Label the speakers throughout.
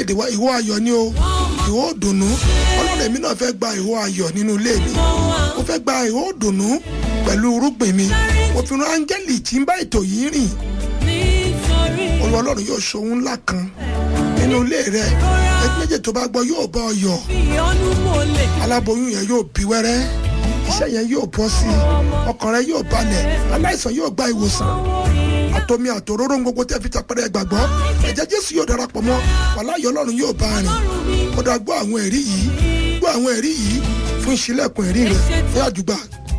Speaker 1: orílẹ̀-èdè wa ìhó ayọ̀ ni o, ìhó dùnnú. Ọlọ́run èmi náà fẹ́ gba ìhó ayọ̀ nínú ilé mi. Mo fẹ́ gba ìhó dùnnú pẹ̀lú irúgbìn mi. Mo fi rán áńgẹ́lì tí ń bá ètò yìí rìn. Olúwa Ọlọ́run yóò ṣohun ńlá kan nínú ilé rẹ̀. Ẹgbẹ́ méje tó bá gbọ́ yóò bá ọ yọ̀. Aláboyún yẹn yóò bí wẹ́rẹ́. Iṣẹ́ yẹn yóò bọ́ sí. Ọkàn rẹ yóò balẹ̀. Aláìsàn yóò gba ìwòsàn. Àtomi àtòróró gbogbo tẹ́ fi tapẹ́rẹ́ gbàgbọ́. Ẹ̀jẹ̀ Jésù yóò darapọ̀ mọ́. Wàláyọ̀ Ọlọ́run yóò bá rìn. Mo dá gbọ́ àwọn ẹ̀rí yìí. Gbọ́ àwọn ẹ̀rí yìí fún ìṣílẹ̀kùn ẹ̀rí rẹ̀ ní àdúgbà.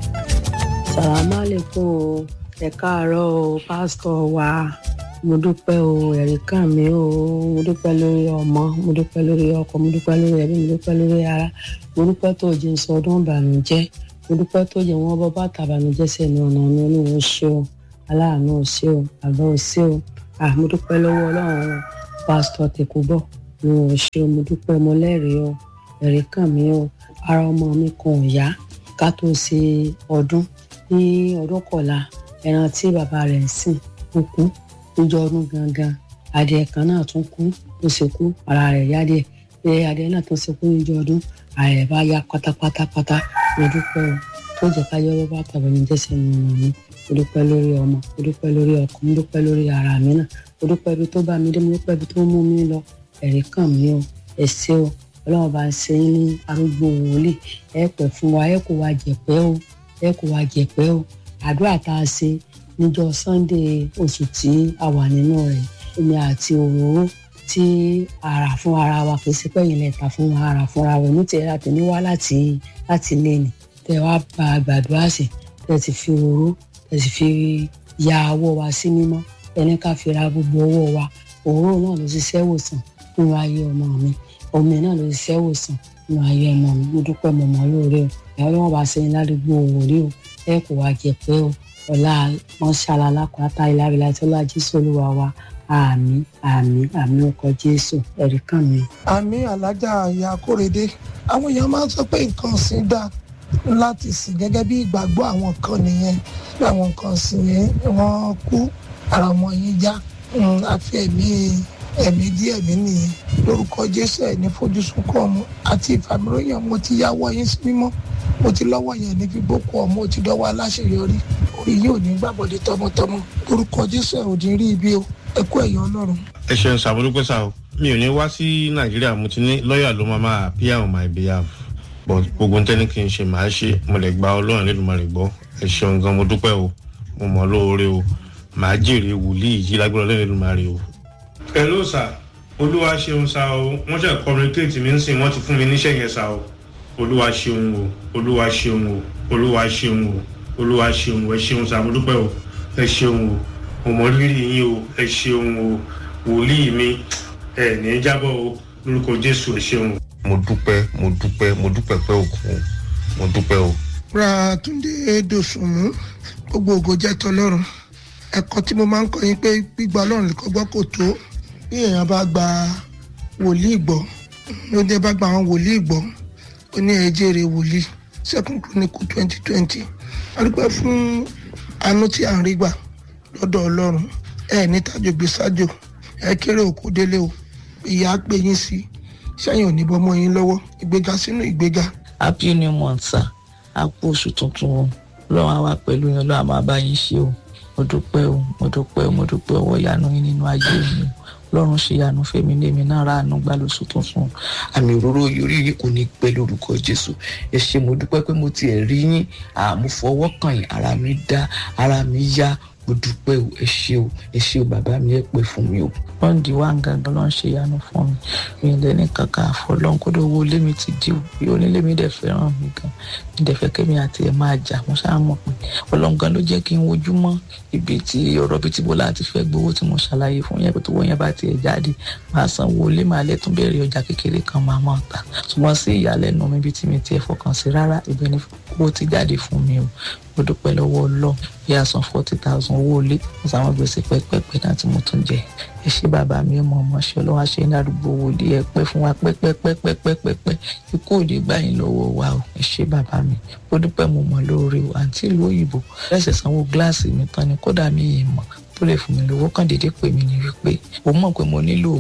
Speaker 2: Sàlámù àlékún o, ẹ káàárọ̀ o, pásítọ̀ wa. Mo dúpẹ́ o, ẹ̀rí kàn mí o, mo dúpẹ́ lórí ọmọ, mo dúpẹ́ lórí ọkọ, mo dúpẹ́ lórí ẹbí, mo dúpẹ́ lórí ara, mo dúpẹ́ tó jẹ́ sọdún ìbànújẹ́, mo dúpẹ́ tó jẹ́ wọ́n bọ́ bàtà ìbànújẹ́ sẹ́nu ọ̀nà mi, Olúwa ṣé o, aláàánú ò ṣé o, àgbà ò ṣé o, mo dúpẹ́ lọ́wọ́ Ọlọ́run pásítọ̀ Tèkúbọ̀, Olúwa ṣé o, mo dúpẹ́ mo lẹ́rìí o, ẹ̀rí kàn mí o, ara ọmọ mi kan ò yá ká tó ṣe ọdún ní ọdún kọ̀la ẹran tí bàbá rẹ̀ ń sìn ó kú níjọ ọdún gangan adìẹ kan náà tún kú ó sì kú ara rẹ̀ yá díẹ̀ pé adìẹ náà tún ṣe kú níjọ ọdún ara rẹ̀ bá yá pátápátápátá. Mo dúpẹ́ o tó jẹ́ ká yọ bá tàbí ní jẹ́sẹ̀ nínú mi. Mo dúpẹ́ lórí ọmọ, mo dúpẹ́ lórí ọkọ, mo dúpẹ́ lórí ara mi náà, mo dúpẹ́ ibi tó bá mi dé, mo dúpẹ́ ibi tó mú mi lọ. Ẹ̀rí kàn mí o, ẹ ṣé o, Ọlọ́run bá ń ṣe yín ní arúgbó wòlíì, ẹ pẹ́ fún wa, ẹ kò wá jẹ̀pẹ́ o, ẹ kò wá jẹ̀pẹ́ o. Àdúrà tá a ṣe níjọ́ Sunday oṣù tí a wà nínú rẹ̀, omi àti òróró tí ara fún ara wa kì í ṣe pé ìyẹn ta fún ara fúnra rẹ̀ ní tẹ̀lé àtẹ̀ní wá láti ilé ni tẹ̀ wá bá gbàdúrà sí tẹ̀ ti fi òróró tẹ̀ ti fi ya ọwọ́ wa sí mímọ́ ẹni ká fi ra gbogbo ọwọ́ wa. Òróró náà ló ṣiṣẹ́ wòsàn nínú ayé ọmọ mi, omi náà ló ṣiṣẹ́ wòsàn nínú ayé ọmọ mi. Mo dúpẹ́ mọ̀mọ́ lóore o, ìyá Ọlọ́run bá ṣe ń ládùúgbò òwòrí o, ẹ kò wá jẹ̀pẹ́ o. Ọlá mọ́ṣálá lápáta ìlàbílà tí ọlá Jésù Olúwa wa. Àmín àmín àmín ọkọ Jésù, ẹ̀rí kàn mí.
Speaker 1: Àmín alájà ìyá Kórèdé. Àwọn èèyàn máa ń sọ pé nǹkan ọ̀sìn dá láti sìn gẹ́gẹ́ bí ìgbàgbọ́ àwọn kan nìyẹn. Bí àwọn nǹkan ọ̀sìn yẹn wọ́n kú ara ọmọ yín já àfi ẹ̀mí díẹ̀ mí nìyẹn. Lórúkọ Jésù ẹ̀ ní fojú sunkún ọmọ àti ìfàmìlóyìn ọmọ ti yáwọ́ yín sí mímọ́. Mo ti lọ́wọ́ yẹn ní fi boko ọmọ, ó ti dọ́wọ́ aláṣeyọrí. Orí yóò ní gbàbọ̀dé tọmọtọmọ. Lórúkọ Jésù ẹ̀ ò ní rí ibi o. Ẹ kú ẹ̀yọ́ Ọlọ́run.
Speaker 3: Ẹ ṣeun ṣàbọ̀dúpẹ́ sá o. Mi ò ní wá sí Nàìjíríà, mo ti ní lọ́ọ̀yà ló máa appear on my behalf. But gbogbo ń tẹ́ni kí n ṣe màá ṣe, mo lè gba Ọlọ́run lẹ́dùnmarè gbọ́. Ẹ ṣeun gan, mo dúpẹ́ o. Mo mọ̀ lóore o. Màá jèrè wòlíì yìí lágbára Ọlọ́run lẹ́dùnmarè o. Hello sir, Olúwa ṣeun sá o. Wọ́n ṣe communicate mi ń sìn, wọ́n ti fún mi níṣẹ́ yẹn sá o. Olúwa ṣeun o, Olúwa ṣeun o, Olúwa ṣeun o, Olúwa ṣeun o. Ẹ ṣeun sá, mo dúpẹ́ o. Ẹ ṣeun o, mo mọ rírì yín o. Ẹ ṣeun o, wòlíì mi ẹ ní jábọ̀ o, lórúkọ Jésù. Ẹ ṣeun o. Mo dúpẹ́ pé òkun, mo dúpẹ́ o.
Speaker 1: Ra Túndé Dòsùnmú, gbogbo ògo jẹ́ tọlọ́run. Ẹ̀kọ́ tí mo máa ń kọ́ yín pé gbígba Ọlọ́run lè kọ́gbọ́ kò tó. Bí èèyàn bá gba wòlíì gbọ́, ló dé bá gba àwọn wòlíì gbọ́, ó ní ẹ̀jẹ̀rẹ̀ wòlíì. 2 Chronicle 2020. A dúpẹ́ fún àánú tí à ń rí gbà lọ́dọ̀ Ọlọ́run. Ẹ ní tájò gbé sájò, ẹ kéré òkú délé o. Ìyá pè yín sí, sẹ́yìn ò ní bọ́mọ yín lọ́wọ́. Ìgbéga sínú ìgbéga.
Speaker 4: Happy new month sir. A kú oṣù tuntun o. Ọlọ́run á wà pẹ̀lú yín, Ọlọ́run á máa bá yín ṣe o. Mo dúpẹ́ ọwọ́ ìyanu yín nínú ayé mi. Ọlọ́run ṣe ìyanu fẹ́mi lèmi náà ráàánú gbà lóṣù tuntun. Àmì òróró orí yìí kò ní pẹ́ lórúkọ Jésù. Ẹ ṣé mo dúpẹ́ pé mo tiẹ̀ rí yín. Mo fọwọ́ kàn yín, ara mi dá, ara mi yá. Mo dúpẹ́ o, ẹ ṣé o bàbá mi, ẹ pẹ́ fún mi o. Wọ́n di wá gangan ló ń ṣe ìyanu fún mi. Mi lẹ́ni kankan àfọlọ́n kódó owó ilé mi ti di o. Onílé mi dẹ̀ fẹ́ràn mi gan. Mi dẹ̀ fẹ́ kémi àti ẹ̀ máa jà. Mo ṣáà mọ̀ pé Ọlọ́run gan ló jẹ́ kí n wojú mọ́ ibi tí ọ̀rọ̀ bíi tí Bọ́lá ti fẹ́ gbowó tí mo ṣàlàyé fún yẹn pé tó wọ́n yẹn bá tiẹ̀ jáde máa sanwó ilé, máa lẹ́tún bẹ̀rẹ̀ ọjà kékeré kan máa mọ̀ ta. Ṣùgbọ́n sí ìyàlẹ́nu mi bí tí mi tiẹ̀ fọkàn sí rárá, ibẹ̀ ni owó ti jáde fún mi o. Mo dúpẹ́ lọ́wọ́ Ọlọ́run bí a san 40,000 owó ilé, mo sàwọn gbèsè pẹ́pẹ́pẹ́ náà tí mo tún jẹ. Ẹ ṣé bàbá mi, ọmọ ṣe Ọlọ́run àṣẹ ní àdúgbò wòlíì, ẹ pẹ́ fún wa pẹ́pẹ́pẹ́pẹ́pẹ́pẹ́. Ikú ò ní gbà yín lọ́wọ́ wa o. Ẹ ṣé bàbá mi, mo dúpẹ́ mo mọ̀ lóore o. Àǹtí ìlú òyìnbó lẹ́sẹ̀ sanwó gíláàsì mi tán ni, kódà mi ì mọ̀ tó lè fún mi lówó, kàn déédéé pè mí ní wípé ó mọ̀ pé mo nílò òun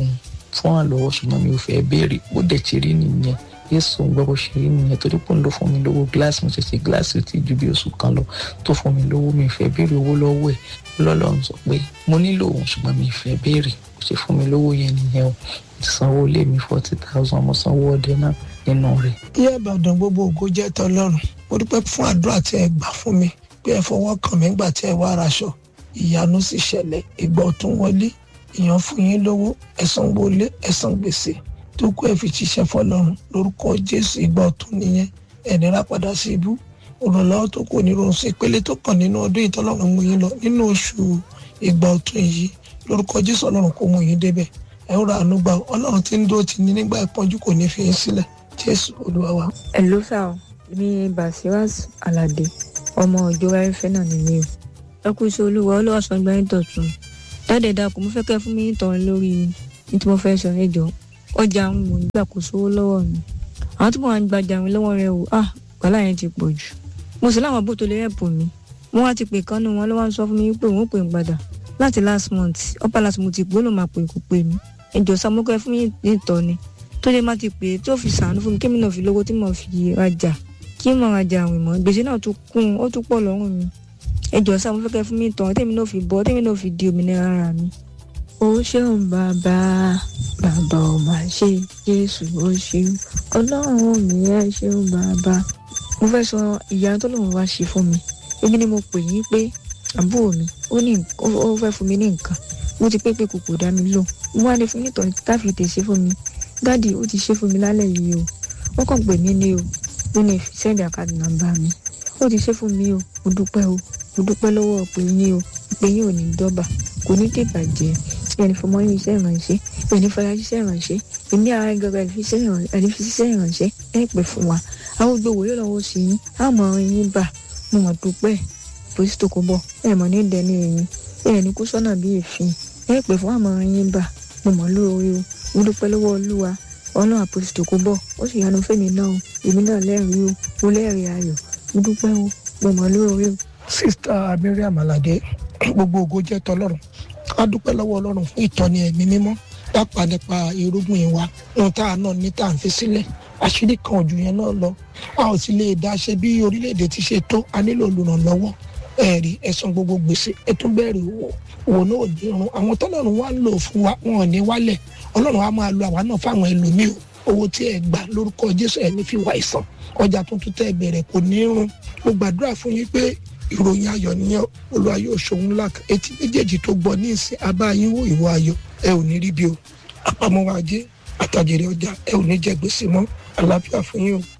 Speaker 4: fún àlọ́wọ́ ṣùgbọ́n mi ò fẹ́ béèrè bó dẹ̀ ti rí nìyẹn Jésù ń gbọ́ bó ṣe rí nìyẹn torí pé ń lọ fún mi lówó gíláàsì mo ṣẹ̀ṣẹ̀ gíláàsì ti ju bí oṣù kan lọ tó fún mi lówó mi ò fẹ́ béèrè owó lọ́wọ́ ẹ̀ lọ́lọ́run sọ pé mo nílò òun ṣùgbọ́n mi ò fẹ́ béèrè kò ṣe fún mi lówó yẹn nìyẹn o ti sanwó ilé mi 40,000 mo sanwó ọdẹ náà nínú rẹ̀.
Speaker 1: Ìyá Ìbàdàn gbogbo ògo jẹ́ tọlọ́run mo dúpẹ́ fún àdúrà tí ẹ gbà fún mi pé ẹ fọwọ́ kàn mí nígbà tí ẹ wá raṣọ ìyanu sì ṣẹlẹ̀ ìgbà ọ̀tún wọlé èèyàn fún yín lówó ẹ sanwó ilé ẹ san gbèsè tó kú ẹ fi ṣiṣẹ́ fọ́lọ́run lórúkọ Jésù ìgbà ọ̀tún nìyẹn ẹnìrà padà sí ibú olùrànlọ́wọ́ tó kù ní ronú sí ìpele tó kàn nínú ọdún ìtọ́lọ́run mú yín lọ nínú oṣù ìgbà ọ̀tún yìí lórúkọ Jésù Ọlọ́run kó mú yín débẹ̀ ẹ ó ra àánú gbà Ọlọ́run tí ń dúró ti ní nígbà ìpọ́njú kò ní fi yín sílẹ̀ Jésù Olúwa wa.
Speaker 5: ẹ ló sà ọ mi Basirat Aládé ọmọ ìjọba ẹfẹ náà nìyí o ẹ kú sí Olúwa Olúwa sọ gbẹyìn tọ̀tún dáadé dàkú mo fẹ́ kẹ́ fún mi tán lórí ní tí mo fẹ́ sọ ẹjọ́ ọjà àwọn mò ń gbà kó sówó lọ́wọ́ mi àwọn tí mo wà ń gbajà mi lọ́wọ́ rẹ o wàhálà yẹn ti pọ̀ jù mo sì láwọn bó tó lè rẹpò mi wọn wá ti pè kán nù wọn ló wá ń sọ fún mi pé òun ò pè ń padà láti last month upper last month ìpò ló máa pè kó pè mí ẹjọ́ sàmúkẹ fún mi nìtọ ni tó lè má ti pè tó fi sàánú fún mi kémi náà fi lówó tí mo fi rajà kí mo rajà àwìn mọ́ gbèsè náà tún kún ó tún pọ̀ lọ́rùn mi ẹjọ́ sàmúkẹ fún mi tán tèmi náà fi bọ́ tèmi náà fi di òmìnira ara mi. ó ṣeun bàbá ò máa ṣe Jésù ó ṣeun Ọlọ́run mi ẹ ṣeun bàbá. mo fẹ́ sọ ìyá tó lóun wá ṣe fún mi èmi ni mo pè yín pé àbúrò mi ó fẹ́ fún mi ní nǹkan mo ti pé kò dá mi lò mo wá ní fún nítorí táfi tè ṣe fún mi dáàdì ó ti ṣe fún mi lálẹ́ yìí o wọ́n kàn pè mí ní o ó ní send account number mi ó ti ṣe fún mi o mo dúpẹ́ lọ́wọ́ pé yín o pé yín ò ní dọ́bà kò ní dìbàjẹ́ ẹni fọmọ yín iṣẹ́ ìrànṣẹ́ ẹni fọlá iṣẹ́ ìrànṣẹ́ èmi ara gẹ́gẹ́ ẹni fi iṣẹ́ ìrànṣẹ́ ẹ pè fún wa àwọn gbogbo yóò lọ́wọ́ sí yín àmọ́ yín bà mo mọ̀ dúpẹ́ polisi tó kó bọ̀ ẹ mọ̀ ní ìdẹ́ni ẹ̀yìn ẹni kó sọ́nà bí èéfín ẹ pè fún àmọ́ yín bà mo mọ̀ lóore o mo dúpẹ́ lọ́wọ́ Olúwa Ọlọ́run àpòsí tó kó bọ̀ ó sì yanu fẹ́mi náà o èmi náà lẹ́rìí o mo lẹ́rìí ayọ̀ mo dúpẹ́ o mo mọ̀ lóore o.
Speaker 1: Sista Miriam Aládé gbogbo ògo jẹ́ tọlọ́run a dúpẹ́ lọ́wọ́ Ọlọ́run fún ìtọ́ni ẹ̀mí mímọ́ dápà nípa irúgbìn wa ohun tá a náà ní tá à ń fi sílẹ̀ àṣírí kan ojú yẹn náà lọ a ò sì lè dá ṣe bí orílẹ̀-èdè ti ṣe tó a nílò olùrànlọ́wọ́ ẹ̀rí ẹ̀san gbogbo gbèsè ẹ̀tún bẹ̀rẹ̀ owó náà ò ní irun àwọn tọ́lọ́run wá ń lò fún wa wọn ò ní wálẹ̀ Ọlọ́run á máa lo àwa náà fáwọn ẹlòmíì owó tí ẹ gbà lórúkọ Jésù ẹ̀ ní fi wá ìsàn ọjà tuntun tẹ́ bẹ̀rẹ̀ kò ní irun mo gbàdúrà fún yín pé ìròyìn ayọ̀ nìyẹn Olúwa yóò ṣòun ńlá etí méjèèjì tó gbọ́ ní ìsìn abáyín wo ìwọ ayọ̀ ẹ ò ní rí bí o àpamọ́ ajé àtàjèrè ọjà ẹ ò ní jẹ gbèsè mọ́ àlàáfíà fún yín o.